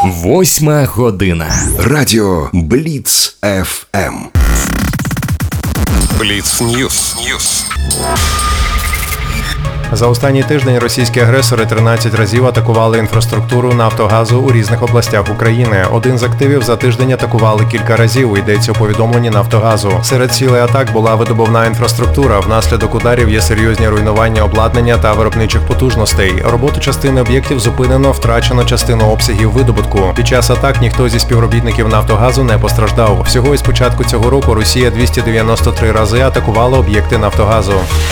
8 година. Радіо Бліц ФМ. Бліц Ньюс. За останній тиждень російські агресори 13 разів атакували інфраструктуру Нафтогазу у різних областях України. Один з активів за тиждень атакували кілька разів, йдеться у повідомленні Нафтогазу. Серед цілей атак була видобувна інфраструктура. Внаслідок ударів є серйозні руйнування обладнання та виробничих потужностей. Роботу частини об'єктів зупинено, втрачено частину обсягів видобутку. Під час атак ніхто зі співробітників Нафтогазу не постраждав. Всього із початку цього року Росія 293 рази атакувала об'єкти Нафтогазу.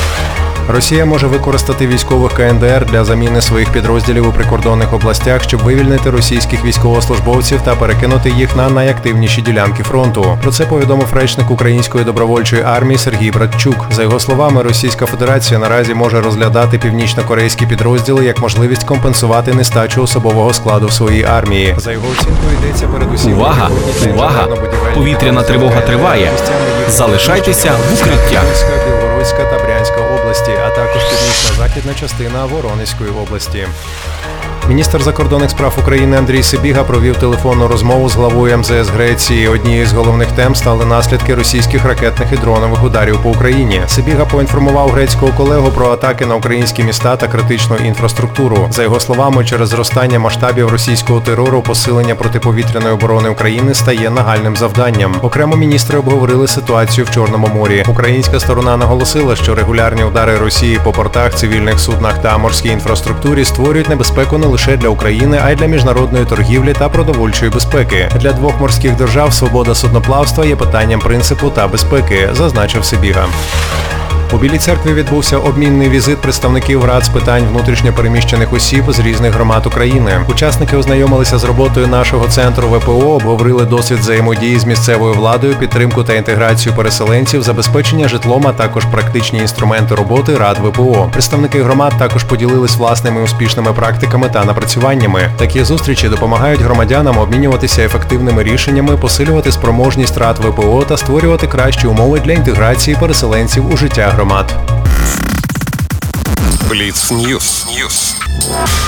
Росія може використати військових КНДР для заміни своїх підрозділів у прикордонних областях, щоб вивільнити російських військовослужбовців та перекинути їх на найактивніші ділянки фронту. Про це повідомив речник Української добровольчої армії Сергій Братчук. За його словами, Російська Федерація наразі може розглядати північно-корейські підрозділи як можливість компенсувати нестачу особового складу в своїй армії. За його оцінкою йдеться передусім... Увага! Повітряна тривога триває. Залишайтеся в укриттях. Білгородська та Брянська області, а також північно-західна частина Воронезької області. Міністр закордонних справ України Андрій Сибіга провів телефонну розмову з главою МЗС Греції. Однією з головних тем стали наслідки російських ракетних і дронових ударів по Україні. Сибіга поінформував грецького колегу про атаки на українські міста та критичну інфраструктуру. За його словами, через зростання масштабів російського терору посилення протиповітряної оборони України стає нагальним завданням. Окремо міністри обговорили ситуацію в Чорному морі. Українська сторона наголосила, що регулярні удари Росії по портах, цивільних суднах та морській інфраструктурі створюють небезпеку не лише для України, а й для міжнародної торгівлі та продовольчої безпеки. Для двох морських держав свобода судноплавства є питанням принципу та безпеки, зазначив Сибіга. У Білій Церкві відбувся обмінний візит представників рад з питань внутрішньопереміщених осіб з різних громад України. Учасники ознайомилися з роботою нашого центру ВПО, обговорили досвід взаємодії з місцевою владою, підтримку та інтеграцію переселенців, забезпечення житлом, а також практичні інструменти роботи рад ВПО. Представники громад також поділились власними успішними практиками та напрацюваннями. Такі зустрічі допомагають громадянам обмінюватися ефективними рішеннями, посилювати спроможність рад ВПО та створювати кращі умови для інтеграції переселенців у життя громад. Бліц Ньюс.